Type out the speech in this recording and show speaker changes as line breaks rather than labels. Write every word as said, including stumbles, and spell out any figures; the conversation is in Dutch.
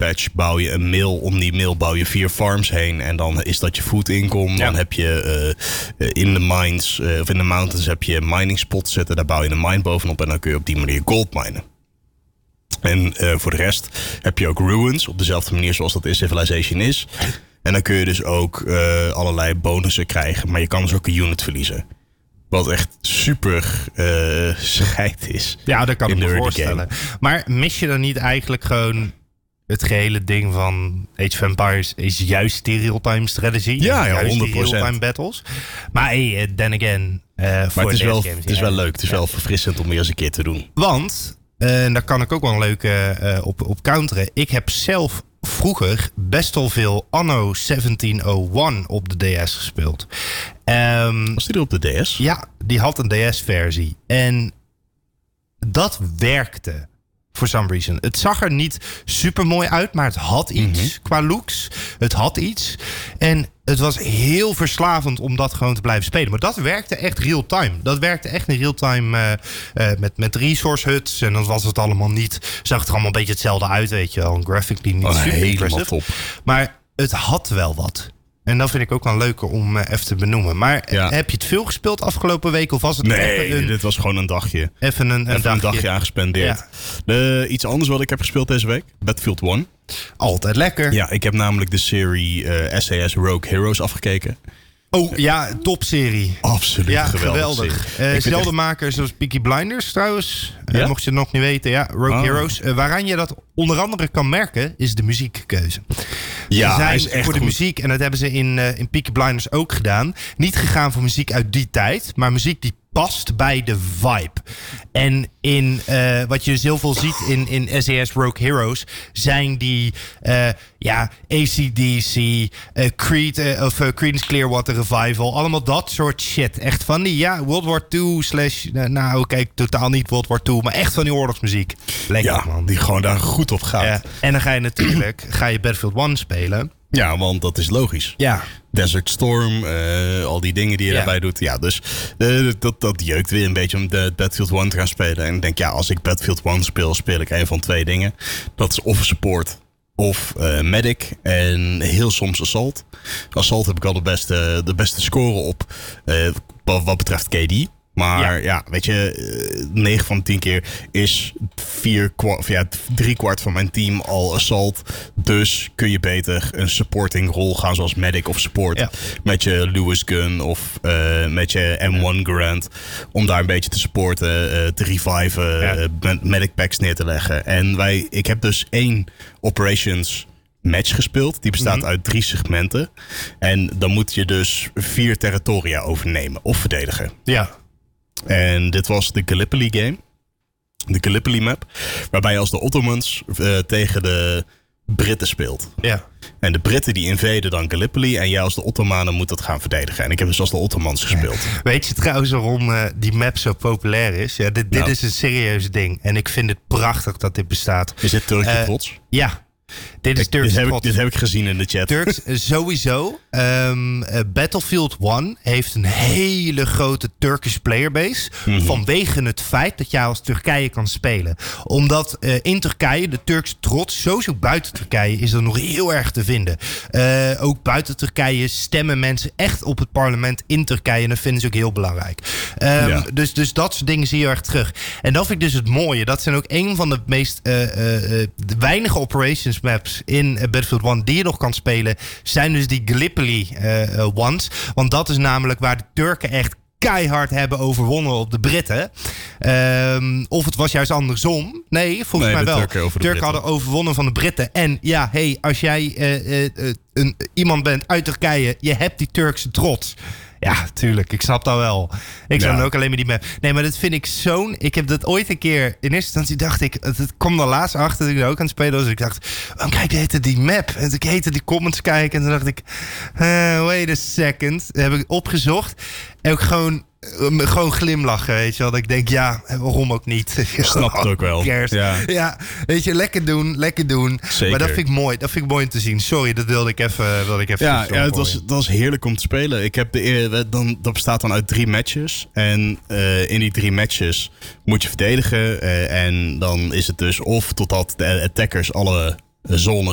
patch bouw je een mail. Om die mail bouw je vier farms heen. En dan is dat je food income. Ja. Dan heb je uh, in de mines uh, of in de mountains heb je mining spots zitten. Daar bouw je een mine bovenop. En dan kun je op die manier gold minen. En uh, voor de rest heb je ook ruins. Op dezelfde manier zoals dat in Civilization is. En dan kun je dus ook uh, allerlei bonussen krijgen. Maar je kan dus ook een unit verliezen. Wat echt super uh, scheid is.
Ja, dat kan ik me voorstellen.
Game.
Maar mis je dan niet eigenlijk gewoon het gehele ding van Age of Empires is juist die real-time strategie?
Ja, ja,
juist
honderd procent.
Die real-time battles. Maar hey, then again, uh,
maar
voor
het is, wel,
games,
het is
ja.
wel leuk. Het is
ja.
wel verfrissend om weer eens een keer te doen.
Want, uh, en daar kan ik ook wel een leuke uh, op, op counteren. Ik heb zelf vroeger best wel veel Anno zeventien oh een op de D S gespeeld. Um,
Was die er op de D S?
Ja, die had een D S-versie. En dat werkte. For some reason. Het zag er niet super mooi uit, maar het had iets mm-hmm. qua looks. Het had iets. En het was heel verslavend om dat gewoon te blijven spelen. Maar dat werkte echt real-time. Dat werkte echt in real-time uh, uh, met, met resource huts. En dan was het allemaal niet... Zag het er allemaal een beetje hetzelfde uit, weet je wel. Graphically niet
oh,
super impressive.
Top.
Maar het had wel wat. En dat vind ik ook wel leuker om uh, even te benoemen. Maar ja. heb je het veel gespeeld afgelopen week? Of was het
nee,
een,
dit was gewoon een dagje.
Even een, een,
even
dagje.
een dagje aangespendeerd. Ja. De, iets anders wat ik heb gespeeld deze week. Battlefield one.
Altijd lekker.
Ja, ik heb namelijk de serie uh, S A S Rogue Heroes afgekeken.
Oh ja, topserie.
Absoluut
ja,
geweldig.
geweldig. Uh, Zelfde makers zoals Peaky Blinders trouwens. Uh, ja? Mocht je het nog niet weten. Ja, Rogue oh. Heroes. Uh, waaraan je dat onder andere kan merken is de muziekkeuze.
Ja,
ze zijn
is echt
voor de
goed.
muziek, en dat hebben ze in, uh, in Peaky Blinders ook gedaan. Niet gegaan voor muziek uit die tijd, maar muziek die past bij de vibe. En in uh, wat je heel veel ziet in, in S A S Rogue Heroes zijn die uh, ja, A C D C, uh, Creed uh, of uh, Creedence Clearwater Revival, allemaal dat soort shit. Echt van die ja World War two slash uh, nou kijk totaal niet World War two, maar echt van die oorlogsmuziek. Lekker
ja,
man.
Die gewoon daar goed op gaat.
Ja. En dan ga je natuurlijk ga je Battlefield one spelen.
Ja, want dat is logisch.
Ja.
Desert Storm, uh, al die dingen die je ja. daarbij doet. Ja, dus uh, dat, dat jeukt weer een beetje om de Battlefield one te gaan spelen. En ik denk, ja, als ik Battlefield one speel, speel ik een van twee dingen. Dat is of support of uh, medic en heel soms assault. Assault heb ik al de beste, de beste score op uh, wat, wat betreft K D. Maar ja. ja, weet je, negen van de tien keer is vier kwart, of ja, drie kwart van mijn team al assault. Dus kun je beter een supporting rol gaan zoals medic of support. Ja. Met je Lewis Gun of uh, met je M one Garand. Om daar een beetje te supporten, uh, te reviven, ja. uh, medic packs neer te leggen. En wij, ik heb dus één operations match gespeeld. Die bestaat mm-hmm. uit drie segmenten. En dan moet je dus vier territoria overnemen of verdedigen.
Ja.
En dit was de Gallipoli game. De Gallipoli map. Waarbij je als de Ottomans uh, tegen de Britten speelt.
Ja.
En de Britten die invaden dan Gallipoli. En jij als de Ottomanen moet dat gaan verdedigen. En ik heb dus als de Ottomans gespeeld.
Ja. Weet je trouwens waarom uh, die map zo populair is? Ja, dit dit nou. is een serieus ding. En ik vind het prachtig dat dit bestaat.
Is dit Turkse uh, trots?
Ja. Dit is Turks
dit, heb ik, dit heb ik gezien in de chat.
Turks, sowieso. Um, uh, Battlefield one heeft een hele grote Turkish playerbase. Mm-hmm. Vanwege het feit dat jij als Turkije kan spelen. Omdat uh, in Turkije de Turkse trots, sowieso buiten Turkije, is er nog heel erg te vinden. Uh, ook buiten Turkije stemmen mensen echt op het parlement in Turkije. En dat vinden ze ook heel belangrijk. Um, ja. dus, dus dat soort dingen zie je erg terug. En dat vind ik dus het mooie. Dat zijn ook een van de meest uh, uh, de weinige operations maps in Battlefield one die je nog kan spelen, zijn dus die Gallipoli uh, ones. Want dat is namelijk waar de Turken echt keihard hebben overwonnen op de Britten. Um, of het was juist andersom. Nee, volgens nee, mij wel. Turken, over de Turken hadden overwonnen van de Britten. En ja, hey, als jij uh, uh, uh, een, iemand bent uit Turkije, je hebt die Turkse trots. Ja, tuurlijk. Ik snap dat wel. Ik zou ja. dan ook alleen maar die map. Nee, maar dat vind ik zo'n... Ik heb dat ooit een keer... In eerste instantie dacht ik... Het kwam er laatst achter dat ik er ook aan het spelen was. Dus ik dacht... Oh, kijk, heette die map. En ik heette die comments kijken. En toen dacht ik... Uh, wait a second. Dat heb ik opgezocht. En ook gewoon... Gewoon glimlachen, weet je wel. Dat ik denk, ja, waarom ook niet?
Ik snap het ook wel.
Ja. ja, weet je, lekker doen, lekker doen.
Zeker.
Maar dat vind ik mooi, dat vind ik mooi om te zien. Sorry, dat wilde ik even, wilde ik even.
Ja, ja het was, het was heerlijk om te spelen. Ik heb de, dan, dat bestaat dan uit drie matches. En uh, in die drie matches moet je verdedigen. Uh, en dan is het dus of totdat de attackers alle zones